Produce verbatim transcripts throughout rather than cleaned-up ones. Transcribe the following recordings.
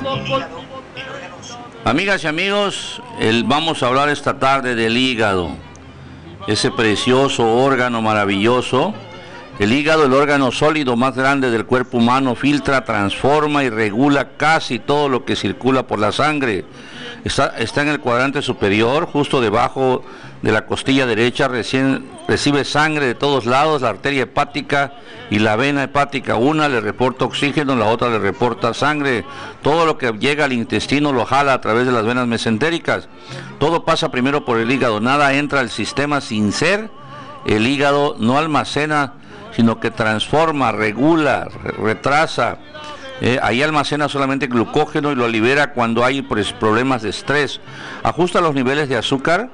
Amigas y amigos, el, vamos a hablar esta tarde del hígado, ese precioso órgano maravilloso. El hígado, el órgano sólido más grande del cuerpo humano, filtra, transforma y regula casi todo lo que circula por la sangre. Está, está en el cuadrante superior, justo debajo de la costilla derecha, recién, recibe sangre de todos lados, la arteria hepática y la vena hepática. Una le reporta oxígeno, la otra le reporta sangre. Todo lo que llega al intestino lo jala a través de las venas mesentéricas. Todo pasa primero por el hígado, nada entra al sistema sin ser. El hígado no almacena, sino que transforma, regula, retrasa. Eh, ahí almacena solamente glucógeno y lo libera cuando hay pues, problemas de estrés. Ajusta los niveles de azúcar,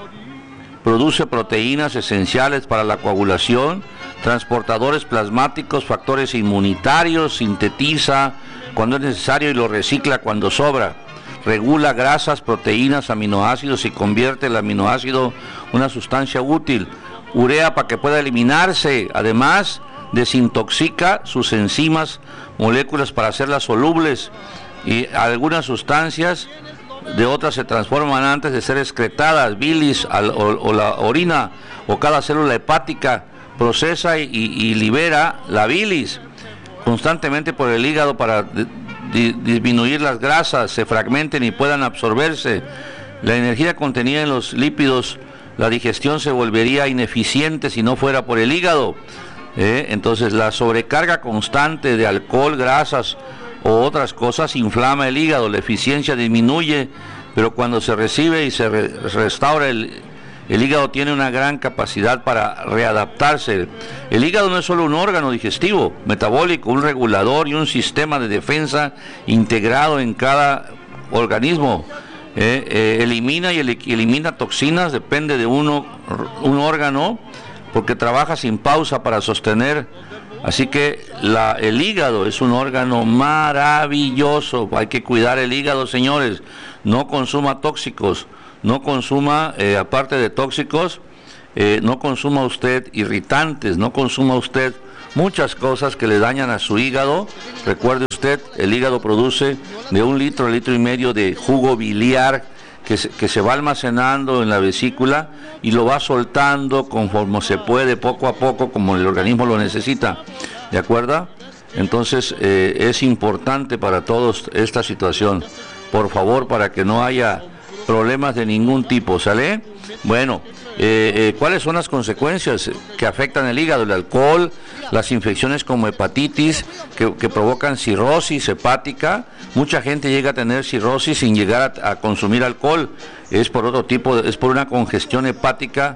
produce proteínas esenciales para la coagulación, transportadores plasmáticos, factores inmunitarios, sintetiza cuando es necesario y lo recicla cuando sobra. Regula grasas, proteínas, aminoácidos y convierte el aminoácido en una sustancia útil. Urea para que pueda eliminarse. Además, desintoxica sus enzimas, moléculas para hacerlas solubles, y algunas sustancias de otras se transforman antes de ser excretadas, bilis al, o, o la orina o cada célula hepática procesa y, y libera la bilis constantemente por el hígado para di, di, disminuir las grasas, se fragmenten y puedan absorberse. La energía contenida en los lípidos, la digestión se volvería ineficiente si no fuera por el hígado. ¿eh? Entonces la sobrecarga constante de alcohol, grasas o otras cosas inflama el hígado, la eficiencia disminuye, pero cuando se recibe y se re restaura el, el hígado tiene una gran capacidad para readaptarse. El hígado no es solo un órgano digestivo, metabólico, un regulador y un sistema de defensa integrado en cada organismo. Eh, eh, elimina y el, elimina toxinas, depende de uno, un órgano, porque trabaja sin pausa para sostener. Así que la, el hígado es un órgano maravilloso. Hay que cuidar el hígado, señores. No consuma tóxicos, no consuma, eh, aparte de tóxicos, eh, no consuma usted irritantes, no consuma usted muchas cosas que le dañan a su hígado. Recuerde usted, el hígado produce de un litro a litro y medio de jugo biliar que se, que se va almacenando en la vesícula y lo va soltando conforme se puede, poco a poco, como el organismo lo necesita. ¿De acuerdo? Entonces eh, es importante para todos esta situación. Por favor, para que no haya problemas de ningún tipo, ¿sale? Bueno, eh, eh, ¿cuáles son las consecuencias que afectan el hígado? El alcohol, las infecciones como hepatitis, que, que provocan cirrosis hepática. Mucha gente llega a tener cirrosis sin llegar a, a consumir alcohol. Es por otro tipo, es por una congestión hepática,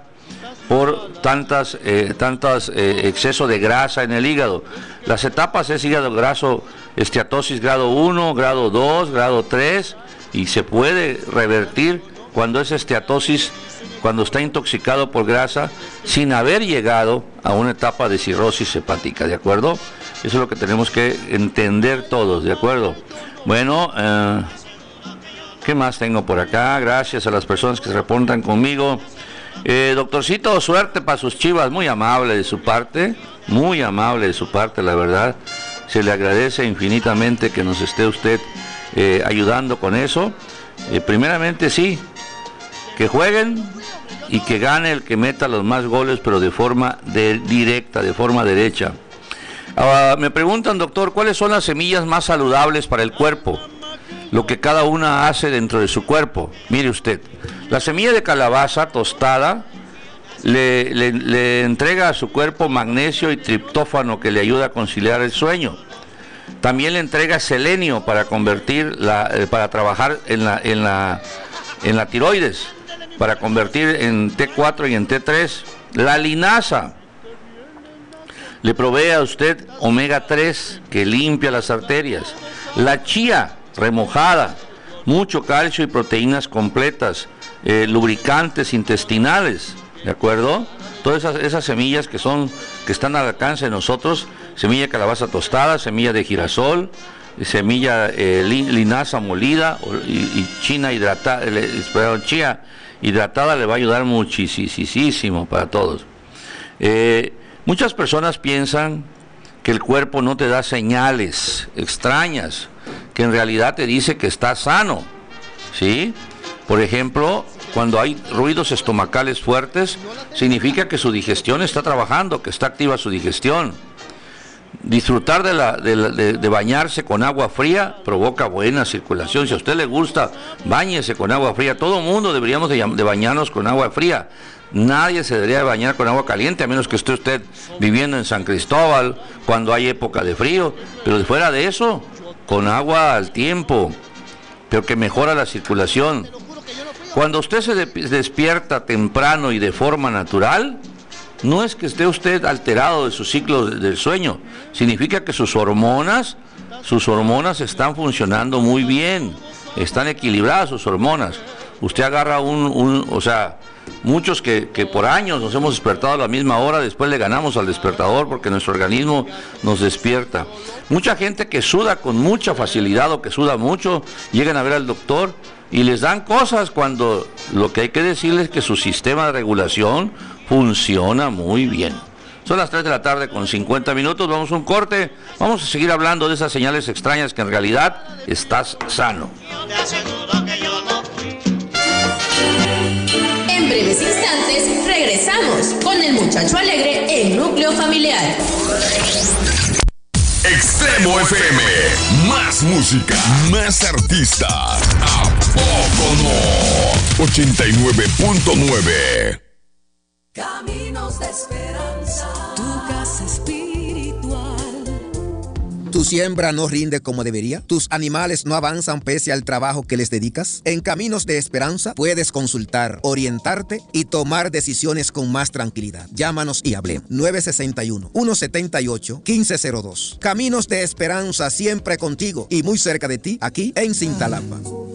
por tantas, eh, tantas eh, exceso de grasa en el hígado. Las etapas es hígado graso, esteatosis grado uno, grado dos, grado tres, y se puede revertir cuando es esteatosis, cuando está intoxicado por grasa, sin haber llegado a una etapa de cirrosis hepática, ¿de acuerdo? Eso es lo que tenemos que entender todos, ¿de acuerdo? Bueno, eh, ¿qué más tengo por acá? Gracias a las personas que se reportan conmigo. Eh, doctorcito, suerte para sus chivas, muy amable de su parte, muy amable de su parte, la verdad. Se le agradece infinitamente que nos esté usted eh, ayudando con eso. Eh, primeramente sí, que jueguen y que gane el que meta los más goles, pero de forma de, directa, de forma derecha. Uh, me preguntan, doctor, ¿cuáles son las semillas más saludables para el cuerpo? Lo que cada una hace dentro de su cuerpo. Mire usted, la semilla de calabaza tostada le, le, le entrega a su cuerpo magnesio y triptófano que le ayuda a conciliar el sueño. También le entrega selenio para convertir la, eh, para trabajar en la, en la, en la tiroides, para convertir en T cuatro y en T tres. La linaza le provee a usted omega tres que limpia las arterias. La chía remojada, mucho calcio y proteínas completas, eh, lubricantes intestinales, ¿de acuerdo? Todas esas, esas semillas que son, que están al alcance de nosotros, semilla de calabaza tostada, semilla de girasol, semilla eh, linaza molida y, y china hidratada, perdón, chía hidratada le va a ayudar muchísimo para todos. Eh, muchas personas piensan que el cuerpo no te da señales extrañas, que en realidad te dice que estás sano, ¿sí? Por ejemplo, cuando hay ruidos estomacales fuertes, significa que su digestión está trabajando, que está activa su digestión. Disfrutar de, la, de, la, de, de bañarse con agua fría provoca buena circulación. Si a usted le gusta, báñese con agua fría. Todo el mundo deberíamos de, de bañarnos con agua fría. Nadie se debería de bañar con agua caliente, a menos que esté usted viviendo en San Cristóbal cuando hay época de frío. Pero fuera de eso, con agua al tiempo, pero que mejora la circulación. Cuando usted se de, despierta temprano y de forma natural, no es que esté usted alterado de su ciclo del sueño, significa que sus hormonas, sus hormonas están funcionando muy bien, están equilibradas sus hormonas. Usted agarra un, un o sea, muchos que, que por años nos hemos despertado a la misma hora, después le ganamos al despertador porque nuestro organismo nos despierta. Mucha gente que suda con mucha facilidad o que suda mucho, llegan a ver al doctor y les dan cosas cuando lo que hay que decirles es que su sistema de regulación funciona muy bien. Son las tres de la tarde con cincuenta minutos, vamos a un corte, vamos a seguir hablando de esas señales extrañas que en realidad estás sano. En breves instantes regresamos con el muchacho alegre en Núcleo Familiar. Extremo F M, más música, más artistas. ¿A poco no? ochenta y nueve punto nueve. Caminos de esperanza, tu casa espiritual. ¿Tu siembra no rinde como debería? ¿Tus animales no avanzan pese al trabajo que les dedicas? En Caminos de Esperanza puedes consultar, orientarte y tomar decisiones con más tranquilidad. Llámanos y hablemos. nueve seis uno, uno siete ocho, uno cinco cero dos. Caminos de Esperanza, siempre contigo y muy cerca de ti, aquí en Cintalapa.